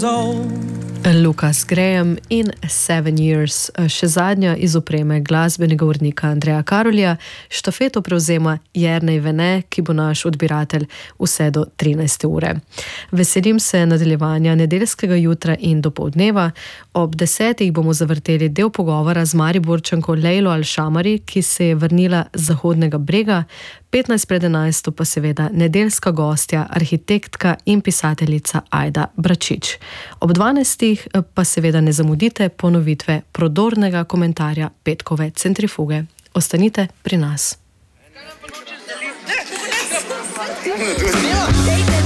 Lucas Graham in 7 Years, še zadnja iz opreme glasbenega urnika Andreja Karolja. Štafeto prevzema Jernej Vene, ki bo naš odbiratelj vse do 13. ure. Veselim se nadaljevanja nedeljskega jutra in dopoldneva. Ob 10. bomo zavrteli del pogovora z Mariborčanko Lejlo Alšamari, ki se je vrnila z Zahodnega brega. 11:15 pa seveda nedeljska gostja, arhitektka in pisateljica Ajda Bračič. Ob 12. pa seveda ne zamudite ponovitve prodornega komentarja petkove centrifuge. Ostanite pri nas.